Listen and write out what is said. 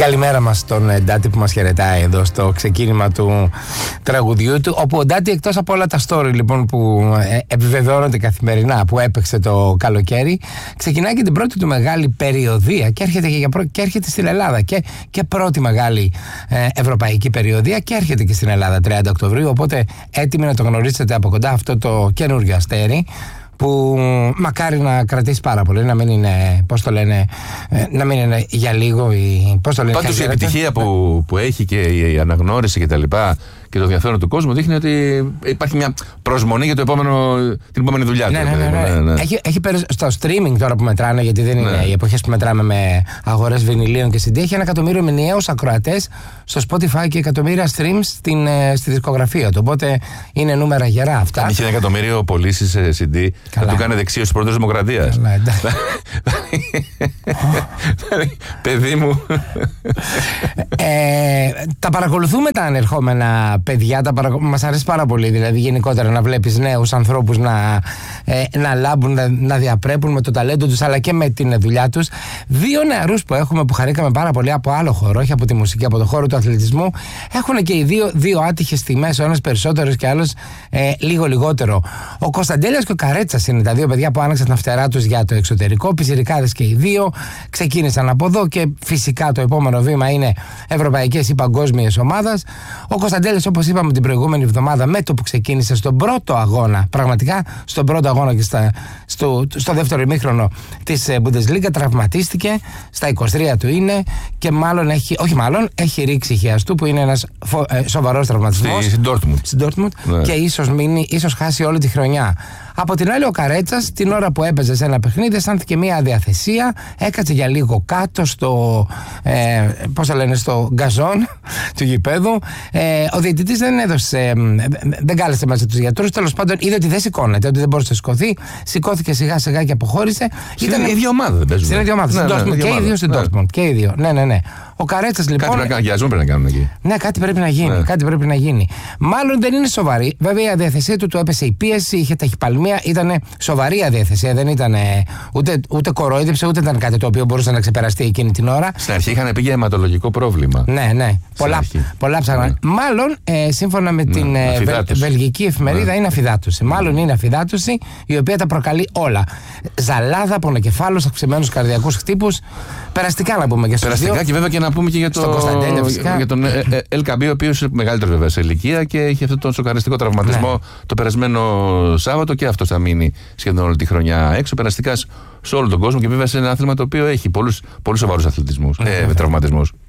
Καλημέρα μας στον Ντάτη που μας χαιρετάει εδώ στο ξεκίνημα του τραγουδιού του, όπου ο Ντάτη, εκτός από όλα τα story λοιπόν που επιβεβαιώνονται καθημερινά που έπαιξε το καλοκαίρι, ξεκινάει και την πρώτη του μεγάλη περιοδεία και έρχεται, και έρχεται στην Ελλάδα και πρώτη μεγάλη ευρωπαϊκή περιοδεία και έρχεται και στην Ελλάδα 30 Οκτωβρίου, οπότε έτοιμοι να το γνωρίσετε από κοντά αυτό το καινούργιο αστέρι που μακάρι να κρατήσει πάρα πολύ, να μην είναι, πώς το λένε, να μην είναι για λίγο ή πώς το λένε. Πάντως η επιτυχία που έχει και η αναγνώριση και τα λοιπά και το ενδιαφέρον του κόσμου δείχνει ότι υπάρχει μια προσμονή για την επόμενη δουλειά του. Ναι. Έχει στο streaming τώρα που μετράνε, γιατί δεν είναι οι εποχές που μετράμε με αγορές βινιλίων και CD. Έχει 1 εκατομμύριο μηνιαίους ακροατές στο Spotify και εκατομμύρια streams στη δισκογραφία του. Οπότε είναι νούμερα γερά αυτά. Αν είχε 1 εκατομμύριο πωλήσεις σε CD, θα του κάνει δεξίωση πρώτος Δημοκρατίας. Παιδί μου. Τα παρακολουθούμε τα ανερχόμενα παιδιά, μας αρέσει πάρα πολύ, δηλαδή γενικότερα να βλέπεις νέους ανθρώπους να λάμπουν, να διαπρέπουν με το ταλέντο τους αλλά και με την δουλειά τους. 2 νεαρούς που έχουμε που χαρήκαμε πάρα πολύ από άλλο χώρο, όχι από τη μουσική, από το χώρο του αθλητισμού, έχουν και οι δύο άτυχες τιμές, ο ένας περισσότερος και άλλος λίγο λιγότερο. Ο Κωνσταντέλιας και ο Καρέτσας είναι τα 2 παιδιά που άνοιξαν τα φτερά τους για το εξωτερικό, πιτσιρικάδες και οι 2, ξεκίνησαν από εδώ και φυσικά το επόμενο βήμα είναι ευρωπαϊκές ή παγκόσμιες ομάδες. Ο Κωνσταντέλιας, όπως είπαμε την προηγούμενη εβδομάδα, με το που ξεκίνησε στον πρώτο αγώνα, πραγματικά στον πρώτο αγώνα και στο δεύτερο ημίχρονο της Bundesliga, τραυματίστηκε, στα 23 του είναι και έχει ρίξει χιαστού, που είναι ένας σοβαρός τραυματισμός στην Dortmund ναι. Και ίσως χάσει όλη τη χρονιά. Από την άλλη, ο Καρέτσας, την ώρα που έπαιζε σε ένα παιχνίδι, αισθάνθηκε μια αδιαθεσία, έκατσε για λίγο κάτω στο στο γκαζόν του γηπέδου. Ο διαιτητής δεν κάλεσε μέσα τους γιατρούς. Τέλος πάντων, είδε ότι δεν σηκώνεται, ότι δεν μπορούσε να σηκωθεί. Σηκώθηκε σιγά σιγά και αποχώρησε. Στην ίδια ομάδα δεν παίζουν. Στην ίδια ομάδα. Και οι δύο στην Dortmund. Και οι δύο. Ναι. Ο Καρέτσας λοιπόν. Κάτι πρέπει να κάνουν εκεί. Ναι, κάτι πρέπει να γίνει. Μάλλον δεν είναι σοβαρή. Βέβαια, η αδιαθεσία του έπεσε η πίεση, είχε ταχυπαλμία, ήταν σοβαρή αδιαθεσία. Δεν ήταν ούτε κορόιδεψε, ούτε ήταν κάτι το οποίο μπορούσε να ξεπεραστεί εκείνη την ώρα. Στην αρχή είχαν πει για αιματολογικό πρόβλημα. Ναι. Πολλά ψάχναν. Μάλλον, σύμφωνα με την βελγική εφημερίδα, είναι αφυδάτωση. Μάλλον είναι αφυδάτωση, η οποία τα προκαλεί όλα. Ζαλάδα, πονοκεφάλους, αυξημένους καρδιακούς χτύπους. Περαστικά να πούμε και στους δύο. Και βέβαια και να πούμε και για τον Ελκαμπή, ο οποίος είναι μεγαλύτερο βέβαια σε ηλικία και έχει αυτόν τον σοκαριστικό τραυματισμό το περασμένο Σάββατο, και αυτό θα μείνει σχεδόν όλη τη χρονιά έξω. Περαστικά σε όλο τον κόσμο και βέβαια σε ένα άθλημα το οποίο έχει πολλούς σοβαρούς τραυματισμούς.